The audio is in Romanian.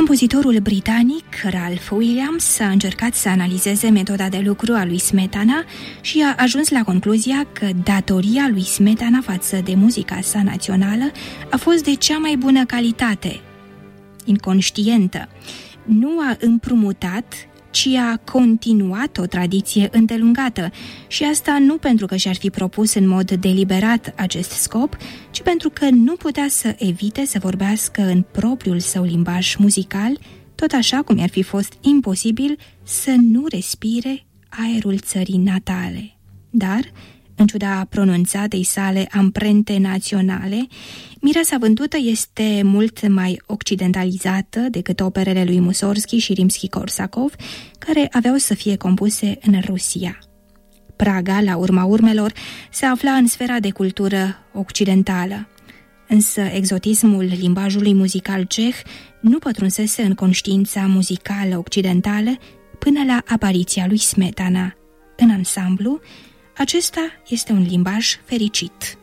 Compozitorul britanic Ralph Williams a încercat să analizeze metoda de lucru a lui Smetana și a ajuns la concluzia că datoria lui Smetana față de muzica sa națională a fost de cea mai bună calitate, inconștientă. Nu a împrumutat, ci a continuat o tradiție îndelungată, și asta nu pentru că și-ar fi propus în mod deliberat acest scop, ci pentru că nu putea să evite să vorbească în propriul său limbaj muzical, tot așa cum i-ar fi fost imposibil să nu respire aerul țării natale. Dar, în ciuda pronunțatei sale amprente naționale, Mireasa Vântută este mult mai occidentalizată decât operele lui Mussorgsky și Rimski-Korsakov, care aveau să fie compuse în Rusia. Praga, la urma urmelor, se afla în sfera de cultură occidentală, însă exotismul limbajului muzical ceh nu pătrunsese în conștiința muzicală occidentală până la apariția lui Smetana. În ansamblu, acesta este un limbaj fericit.